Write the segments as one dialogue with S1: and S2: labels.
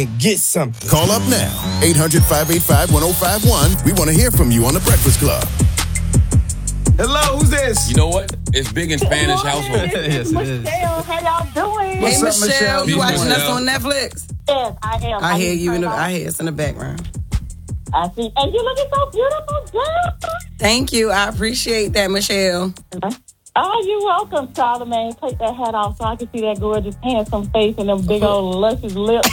S1: Get something.
S2: Call up now. 800-585-1051. We want to hear from you on The Breakfast Club.
S3: Hello, who's this?
S4: You know what? It's big in Spanish household.
S5: Yes, Michelle, how y'all doing?
S3: What's
S6: Hey,
S3: up, Michelle?
S6: you
S4: Peace,
S6: watching us
S4: Michelle.
S6: on Netflix?
S5: Yes, I am.
S6: I hear you I hear it's in the background.
S5: I see. And you looking so beautiful, girl.
S6: Thank you. I appreciate that, Michelle.
S5: Oh, you're welcome, Charlamagne. Take that hat off so I can see that gorgeous, handsome face and them big old luscious lips.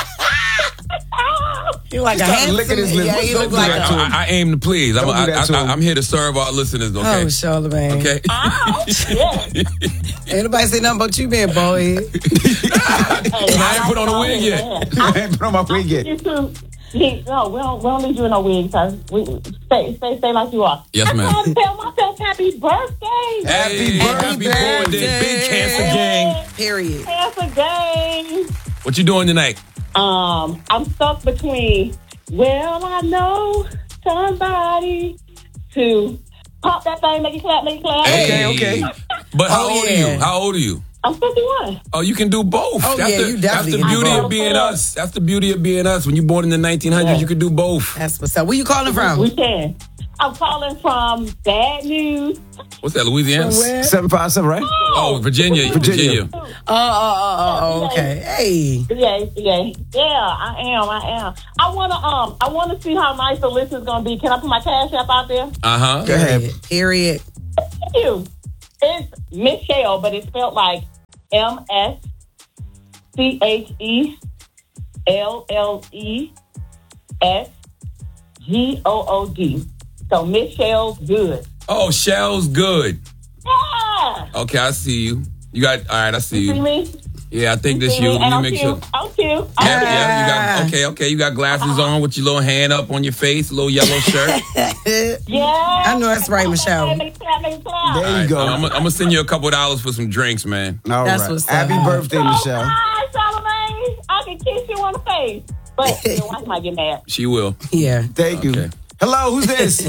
S6: He like a
S3: started
S6: handsome.
S3: licking his lips.
S6: Yeah, he
S3: Don't
S6: look
S3: do
S6: like
S3: that
S6: a.
S3: to him.
S4: I aim to please.
S3: Don't do that to him.
S4: I'm here to serve our listeners,
S6: Oh,
S4: okay?
S6: Charlamagne.
S4: Okay?
S5: Oh, yes.
S6: Ain't nobody say nothing about you being bald head.
S4: I ain't put on a wig yet.
S3: I ain't put on my wig yet.
S5: You too. No, we don't need you in no wig, cause we stay like you are.
S4: Yes, ma'am.
S5: I'm trying to tell myself happy birthday.
S4: Hey, happy birthday, big cancer gang.
S6: Period.
S5: Cancer gang.
S4: What you doing tonight?
S5: I'm stuck between, well, I know somebody to pop that thing, make it clap, make it clap.
S4: Hey.
S3: Okay.
S4: But how
S6: Oh,
S4: old are
S6: yeah.
S4: you? How old are you?
S5: I'm 51.
S4: Oh, you can do both.
S6: Oh,
S4: that's
S6: yeah,
S4: the,
S6: you
S4: that's
S6: definitely
S4: the
S6: can do
S4: beauty
S5: both.
S4: of being us. That's the beauty of being us. When you're born in the 1900s, you can do both.
S6: That's what's up. Where you calling from?
S5: We can. I'm calling from Bad News.
S4: What's that, Louisiana?
S3: 757, right?
S4: Oh, Virginia.
S6: Oh, okay. Hey.
S5: Yeah, I am. I wanna see how nice the list is gonna be. Can I put my Cash App out there?
S4: Uh-huh.
S3: Go ahead.
S6: Period.
S5: Thank you. It's Michelle, but it's spelled like MSCHELLESGOOD. So Michelle's good.
S4: Oh, Shell's good.
S5: Yeah.
S4: Okay, I see you. You got, all right, I see
S5: See
S4: you.
S5: me?
S4: Yeah, I think this
S5: See
S4: you.
S5: me?
S4: Let
S5: And
S4: me
S5: I'm
S4: make
S5: cute.
S4: sure.
S5: I'm cute.
S4: Yeah, you got, okay. You got glasses on with your little hand up on your face, little yellow shirt.
S5: Yeah.
S6: I know that's right, Michelle.
S5: Make it clap.
S3: There you go.
S4: I'm gonna send you a couple of dollars for some drinks, man.
S3: All
S6: That's
S3: right.
S6: what's up.
S3: Happy birthday, Michelle.
S5: Hi, Charlamagne. I can kiss you on the face. But your wife might get mad.
S4: She will.
S6: Yeah.
S3: Thank you.
S4: Okay.
S3: Hello, who's this?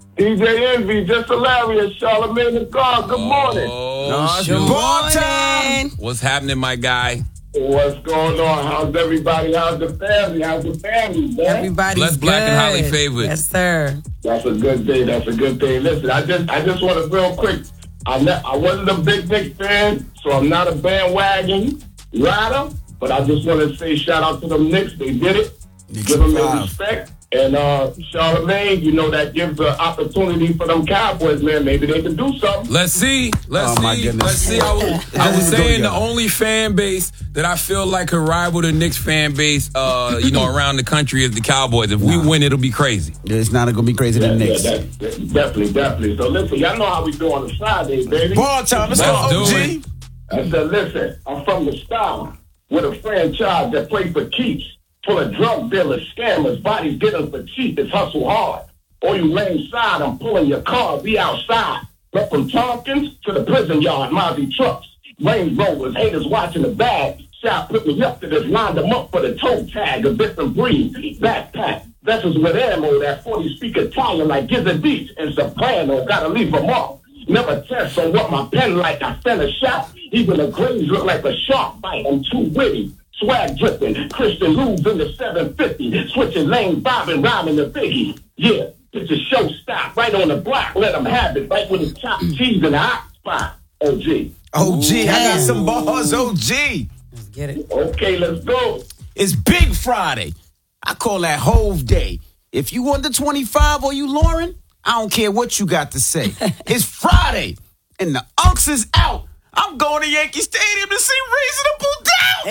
S7: DJ Envy, just hilarious. Charlamagne the God, good morning.
S4: Oh,
S3: it's
S4: shoot.
S3: ball time.
S4: What's happening, my guy?
S7: What's going on? How's everybody? How's the family? Man?
S6: Everybody's
S4: Blessed, black, and highly
S6: good.
S4: favored.
S6: Yes, sir.
S7: That's a good thing. Listen, I just want to real quick. I wasn't a big Knicks fan, so I'm not a bandwagon rider. But I just want to say shout out to them Knicks. They did it. Give them their respect. And Charlamagne, that gives an opportunity for them Cowboys, man. Maybe they can do something.
S4: Let's see.
S3: my goodness.
S4: Let's see. I was saying the only fan base that I feel like could rival the Knicks fan base, around the country is the Cowboys. If we win, it'll be crazy.
S3: It's not going to be crazy than the Knicks.
S7: Definitely. So listen, y'all know how we do on a Friday, baby.
S3: Ball time. Let's go,
S4: Let's do
S3: OG.
S4: it.
S7: I said, listen, I'm from the Style with a franchise that plays for keeps. Full of drug dealers, scammers, bodies getting for cheap. It's hustle hard. Or you lane side, I'm pulling your car. We outside. But from Tompkins to the prison yard, Mozzie trucks, Range Rovers, haters watching the bag. Shot put me up to this, lined them up for the toe tag, a different breed. Backpack, vessels with ammo, that 40 speak Italian like Gizzard Beach and Soprano. Gotta leave them off. Never test on what my pen like. I sent a shot. Even the graves look like a shark bite. I'm too witty. Swag dripping, Christian Lou's in the 750, switching lanes, bobbing, rhyming the biggie. Yeah, it's a show stop, right on the block, let them have it, right with the chopped cheese in the hot spot. OG.
S3: OG, I got some balls, OG.
S6: Let's get it.
S7: Okay, let's go.
S3: It's Big Friday. I call that Hove Day. If you under 25 or you Lauren, I don't care what you got to say. It's Friday, and the Unks is out. I'm going to Yankee Stadium to see Reasonable Doubt.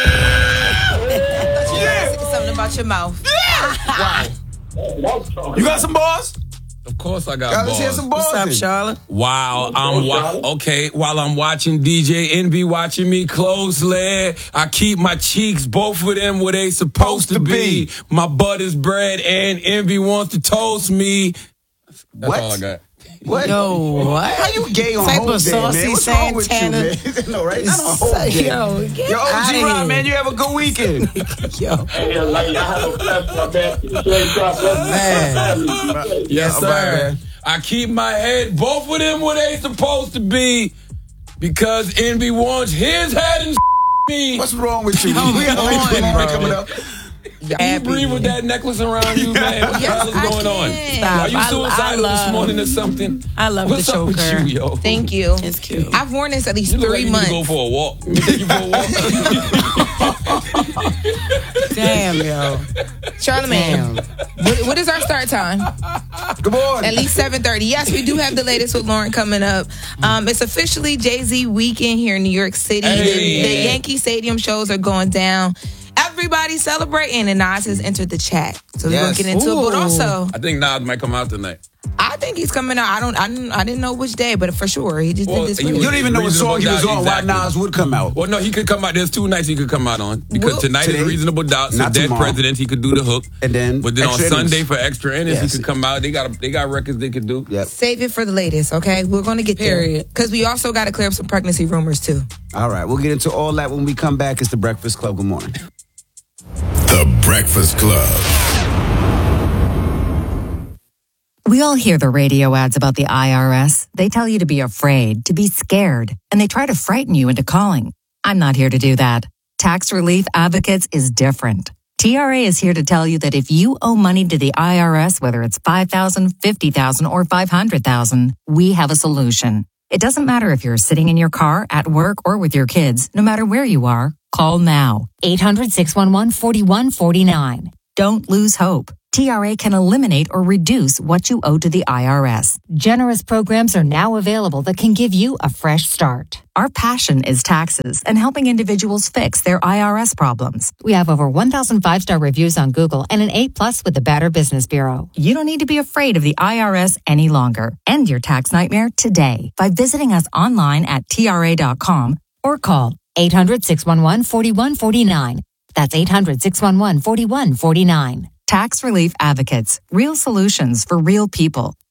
S6: Yeah. Something about your mouth.
S3: Wow. You got some balls?
S4: Of course I got
S3: Let's hear
S4: balls.
S3: some balls.
S6: What's up,
S3: then.
S6: Charlotte?
S4: While I'm watching DJ Envy watching me closely, I keep my cheeks both of them where they supposed to be. My butt is bread and Envy wants to toast me. That's
S3: What?
S4: all I got.
S3: What?
S6: Yo, what?
S3: How you gay on
S6: Type
S3: Hove
S6: of
S3: Day,
S6: saucy
S3: man? What's wrong with you,
S6: Santana.
S3: man? No, right? Not on Hove Day.
S6: Yo, get
S3: Yo, OG
S6: outta
S3: Rob,
S6: here.
S3: man, you have a good weekend.
S6: Yo.
S7: Hey, like, I have a blessed one, man.
S4: Yes,
S3: All right,
S4: sir.
S3: man.
S4: I keep my head both of them where they supposed to be because Envy wants his head and me.
S3: What's wrong with you? We have a coming up.
S4: You breathe with that necklace around you, man. What the hell is going on?
S1: Stop.
S4: Are you suicidal this morning or something?
S1: I love
S4: What's
S1: the
S4: up
S1: choker.
S4: with you, yo?
S8: Thank you.
S1: It's cute.
S8: I've worn this at least
S4: You look
S8: 3
S4: like you
S8: months.
S4: need to go for a walk. Let me take you for a walk.
S6: Damn, yo.
S8: Charlamagne, what is our start time?
S3: Good morning.
S8: At least 7:30. Yes, we do have the latest with Lauren coming up. It's officially Jay-Z weekend here in New York City.
S4: Hey.
S8: The Yankee Stadium shows are going down. Everybody's celebrating, and Nas has entered the chat. So we're going to get into it. But also,
S4: I think Nas might come out tonight.
S8: I think he's coming out. I didn't know which day, but for sure. He just
S4: Well,
S8: did this.
S4: he
S8: with
S3: You
S8: it.
S3: don't even know what song he was on. Why Nas would come out?
S4: Well, no, he could come out. There's 2 nights he could come out on. Because
S8: Well,
S4: tonight
S3: today,
S4: is Reasonable Doubt. So
S3: not
S4: Dead
S3: tomorrow.
S4: Presidents, he could do the hook.
S3: And then
S4: But then on
S3: extra innings.
S4: Sunday for extra innings,
S3: Yes.
S4: he could come out. They got records they could do.
S3: Yep.
S8: Save it for the latest, okay? We're going to get
S1: Period.
S8: there. Because we also got to clear up some pregnancy rumors, too.
S3: All right, we'll get into all that when we come back. It's the Breakfast Club. Good morning.
S2: The Breakfast Club.
S9: We all hear the radio ads about the IRS. They tell you to be afraid, to be scared, and they try to frighten you into calling. I'm not here to do that. Tax Relief Advocates is different. TRA is here to tell you that if you owe money to the IRS, whether it's $5,000, $50,000, or $500,000, we have a solution. It doesn't matter if you're sitting in your car, at work, or with your kids. No matter where you are, call now. 800-611-4149. Don't lose hope. TRA can eliminate or reduce what you owe to the IRS.
S10: Generous programs are now available that can give you a fresh start.
S9: Our passion is taxes and helping individuals fix their IRS problems.
S10: We have over 1,000 5-star reviews on Google and an A+ with the Better Business Bureau.
S9: You don't need to be afraid of the IRS any longer. End your tax nightmare today by visiting us online at TRA.com
S10: Or call 800-611-4149. That's 800-611-4149.
S9: Tax Relief Advocates. Real solutions for real people.